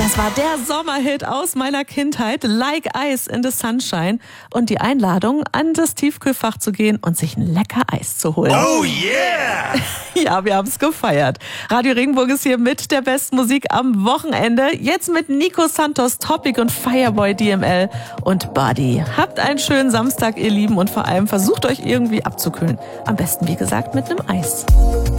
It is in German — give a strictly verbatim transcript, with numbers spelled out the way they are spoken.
Das war der Sommerhit aus meiner Kindheit, Like Ice in the Sunshine. Und die Einladung, an das Tiefkühlfach zu gehen und sich ein lecker Eis zu holen. Oh yeah! Ja, wir haben's gefeiert. Radio Regenbogen ist hier mit der besten Musik am Wochenende. Jetzt mit Nico Santos, Topic und Fireboy D M L und Buddy. Habt einen schönen Samstag, ihr Lieben, und vor allem versucht euch irgendwie abzukühlen. Am besten, wie gesagt, mit einem Eis.